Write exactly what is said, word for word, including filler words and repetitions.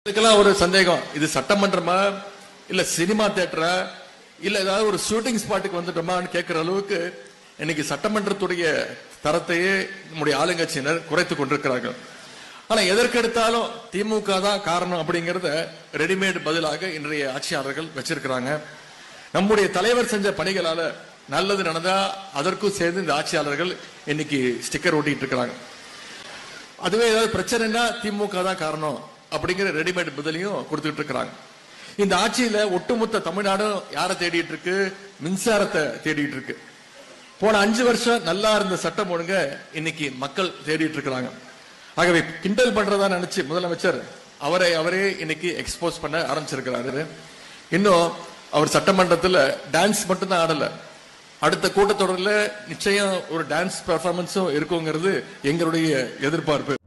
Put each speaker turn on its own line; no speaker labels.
இதுக்கெல்லாம் ஒரு சந்தேகம், இது சட்டமன்றமா இல்ல சினிமா தியேட்டரா இல்ல ஏதாவது ஒரு ஷூட்டிங் ஸ்பாட்டுக்கு வந்துட்டோமான்னு கேட்கிற அளவுக்கு இன்னைக்கு சட்டமன்றத்துடைய தரத்தையே நம்முடைய ஆளுங்கட்சியினர் குறைத்துக் கொண்டிருக்கிறார்கள். ஆனா எதற்கெடுத்தாலும் திமுக தான் காரணம் அப்படிங்கறத ரெடிமேட் பதிலாக இன்றைய ஆட்சியாளர்கள் வச்சிருக்கிறாங்க. நம்முடைய தலைவர் செஞ்ச பணிகளால நல்லது நடந்தா அதற்கும் சேர்ந்து இந்த ஆட்சியாளர்கள் இன்னைக்கு ஸ்டிக்கர் ஓட்டிட்டு இருக்கிறாங்க. அதுவே ஏதாவது பிரச்சனைனா திமுக தான் காரணம் அப்படிங்கிற ரெடிமேட் பதிலையும் கொடுத்துட்டு இருக்கிறாங்க. இந்த ஆட்சியில ஒட்டுமொத்த தமிழ்நாடும் யாரை தேடிட்டு இருக்கு? மின்சாரத்தை தேடிட்டு இருக்கு. போன அஞ்சு வருஷம் நல்லா இருந்த சட்டம் ஒழுங்க இன்னைக்கு மக்கள் தேடிட்டு இருக்கிறாங்க. ஆகவே கிண்டல் பண்றதா நினைச்சு முதலமைச்சர் அவரை அவரே இன்னைக்கு எக்ஸ்போஸ் பண்ண ஆரம்பிச்சிருக்கிறாரு. இன்னும் அவர் சட்டமன்றத்தில் டான்ஸ் மட்டும் தான் ஆடல, அடுத்த கூட்டத்தொடரில் நிச்சயம் ஒரு டான்ஸ் பெர்ஃபார்மன்ஸும் இருக்குங்கிறது எங்களுடைய எதிர்பார்ப்பு.